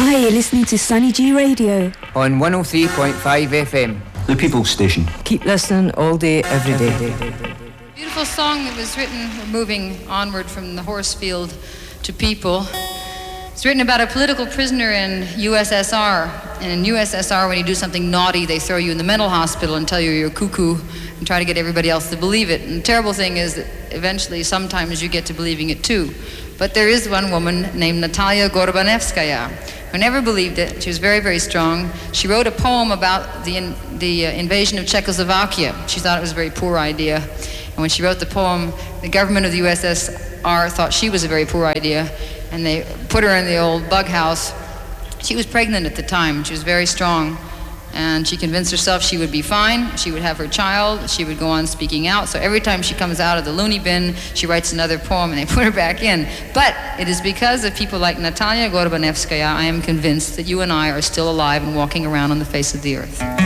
Hi, you're listening to Sunny G Radio on 103.5 FM. The People's Station. Keep listening all day, every day. Beautiful song that was written, moving onward from the horse field to people. It's written about a political prisoner in USSR. And in USSR, when you do something naughty, they throw you in the mental hospital and tell you you're cuckoo and try to get everybody else to believe it. And the terrible thing is that eventually, sometimes you get to believing it too. But there is one woman named Natalia Gorbanevskaya who never believed it. She was very, very strong. She wrote a poem about the invasion of Czechoslovakia. She thought it was a very poor idea. And when she wrote the poem, the government of the USSR thought she was a very poor idea, and they put her in the old bug house. She was pregnant at the time. She was very strong. And she convinced herself she would be fine. She would have her child. She would go on speaking out. So every time she comes out of the loony bin, she writes another poem and they put her back in. But it is because of people like Natalia Gorbanevskaya I am convinced that you and I are still alive and walking around on the face of the earth.